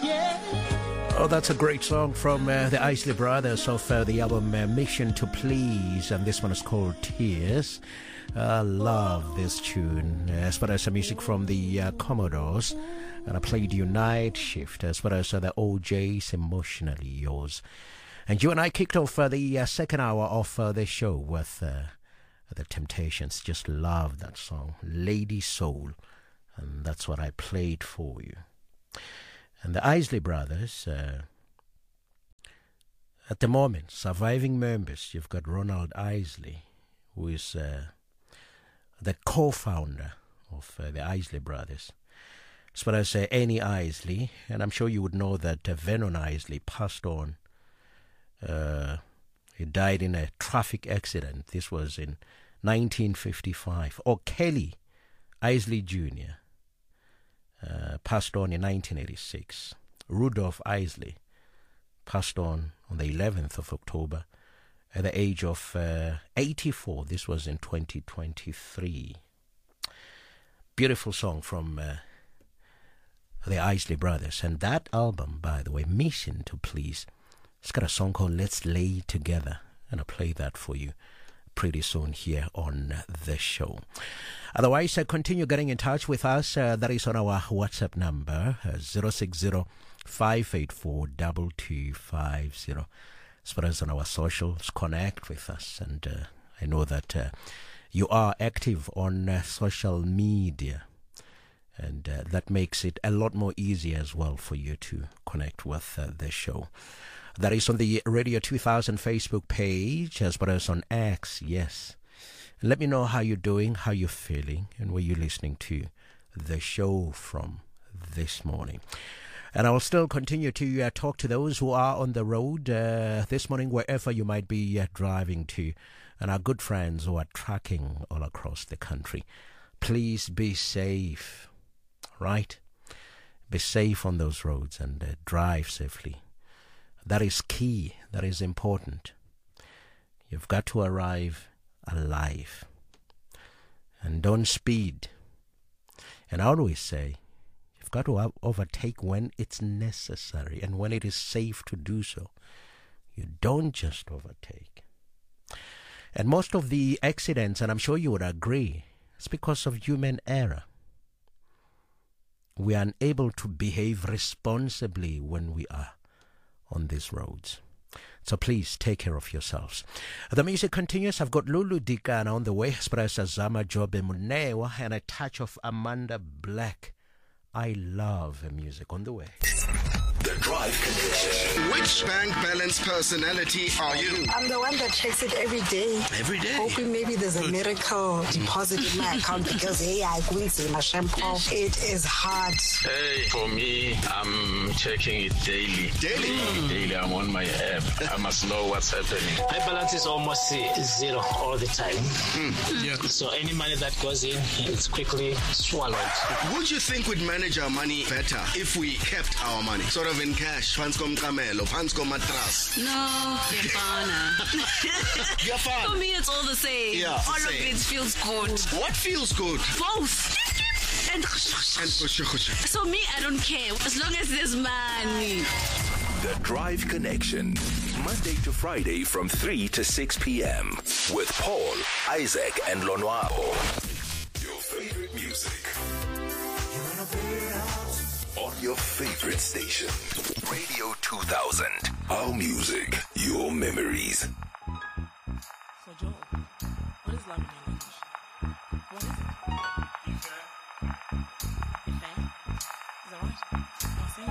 Oh, that's a great song from the Isley Brothers of the album Mission to Please, and this one is called Tears. I love this tune, as well as some music from the Commodores, and I played you Night Shift, as well as the OJ's Emotionally Yours. And you and I kicked off the second hour of the show with the Temptations. Just love that song, Lady Soul, and that's what I played for you. And the Isley Brothers, at the moment, surviving members, you've got Ronald Isley, who is the co-founder of the Isley Brothers, as well as Annie Isley, and I'm sure you would know that Vernon Isley passed on. He died in a traffic accident. This was in 1955. Or Kelly Isley Jr., passed on in 1986. Rudolph Isley passed on the 11th of October at the age of 84. This was in 2023. Beautiful song from the Isley Brothers. And that album, by the way, Mission to Please, it's got a song called Let's Lay Together. And I'll play that for you pretty soon here on the show. Otherwise, continue getting in touch with us. That is on our WhatsApp number, 060-584-2250. As well as on our socials, connect with us. And I know that you are active on social media. And that makes it a lot more easy as well for you to connect with the show. That is on the Radio 2000 Facebook page, as well as on X, yes. Let me know how you're doing, how you're feeling, and where you're listening to the show from this morning. And I will still continue to talk to those who are on the road this morning, wherever you might be driving to, and our good friends who are tracking all across the country. Please be safe, right? Be safe on those roads and drive safely. That is key. That is important. You've got to arrive alive. And don't speed. And I always say, you've got to overtake when it's necessary and when it is safe to do so. You don't just overtake. And most of the accidents, and I'm sure you would agree, it's because of human error. We are unable to behave responsibly when we are on these roads. So please take care of yourselves. The music continues. I've got Lulu Dikana on the way, as well as Zama Jobe Munewa and a touch of Amanda Black. I love the music on the way. The Drive Connection. Which bank balance personality are you? I'm the one that checks it every day. Every day? Hoping maybe there's a miracle deposit in my account because, hey, I couldn't see my shampoo. It is hard. Hey, for me, I'm checking it daily. Daily? Daily, I'm on my app. I must know what's happening. My balance is almost zero all the time. Yeah. So any money that goes in, it's quickly swallowed. Would you think we'd manage our money better if we kept our money? Sort of in cash, Panscom Camelo, Panscom Matras. No, You're fine. for me, it's all the same. Yeah, all same. of it feels good. What feels good? Both. And so me, I don't care as long as there's money. The Drive Connection. Monday to Friday from 3 to 6 p.m. with Paul, Isaac, and Lonwabo. Your favorite music. On your favorite station. Radio 2000. Our music, your memories. So, Joe, what is love in English? What is it?